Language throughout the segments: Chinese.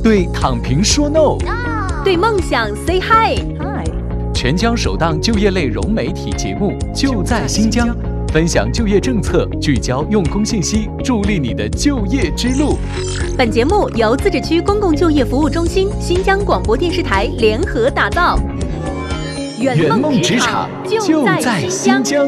对躺平说 no， 对梦想 say hi。 全疆首档就业类融媒体节目就在新疆，分享就业政策，聚焦用工信息，助力你的就业之路。 本节目由自治区公共就业服务中心、新疆广播电视台联合打造。 圆梦职场就在新疆。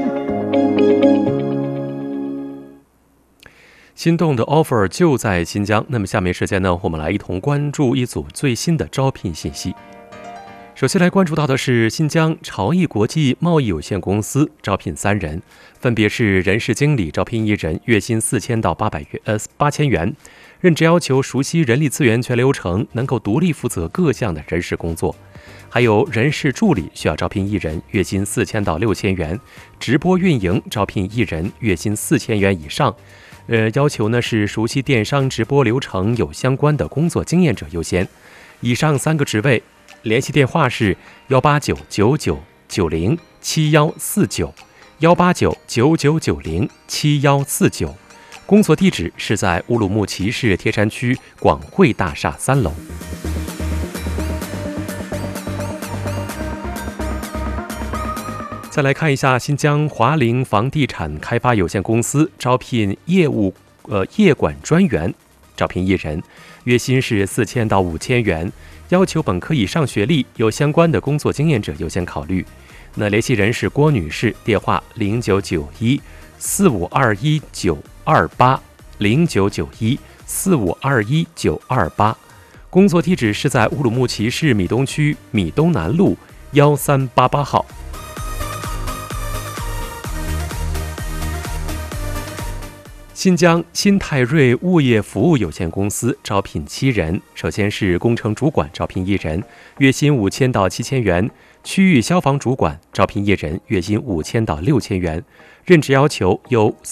心动的 offer 就在新疆。那么下面时间呢，我们来一同关注一组最新的招聘信息。首先来关注到的是新疆朝易国际贸易有限公司招聘3人，分别是人事经理招聘1人，月薪4000到8000元，任职要求熟悉人力资源全流程，能够独立负责各项的人事工作。还有人事助理需要招聘1人，月薪4000到6000元，直播运营招聘1人，月薪4000元以上。要求呢是熟悉电商直播流程有相关的工作经验者优先。以上3个职位，联系电话是18999907149，18999907149，工作地址是在乌鲁木齐市贴山区广汇大厦3楼。再来看一下新疆华陵房地产开发有限公司招聘业管专员，招聘1人，月薪是4000到5000元，要求本科以上学历，有相关的工作经验者优先考虑。那联系人是郭女士，电话0991452198，0991452198，工作地址是在乌鲁木齐市米东区米东南路1388号。新疆新泰瑞物业服务有限公司招聘7人，首先是工程主管招聘1人，月薪5000到7000元，区域消防主管招聘1人，月薪5000到6000元，任职要求有